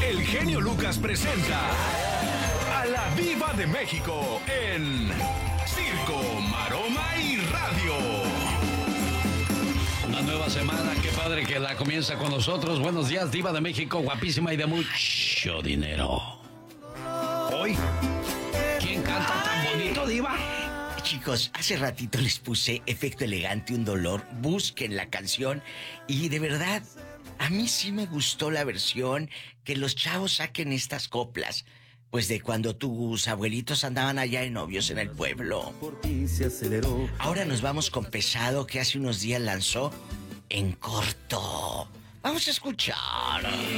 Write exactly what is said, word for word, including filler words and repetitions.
el genio Lucas presenta a la Diva de México en Circo, Maroma y Radio. Una nueva semana, qué padre que la comienza con nosotros. Buenos días, Diva de México, guapísima y de mucho dinero. Hoy, ¿quién canta tan bonito, Diva? Chicos, hace ratito les puse Efecto Elegante, Un Dolor. Busquen la canción y de verdad, a mí sí me gustó la versión que los chavos saquen estas coplas. Pues de cuando tus abuelitos andaban allá de novios en el pueblo. Ahora nos vamos con Pesado, que hace unos días lanzó En Corto. Vamos a escuchar.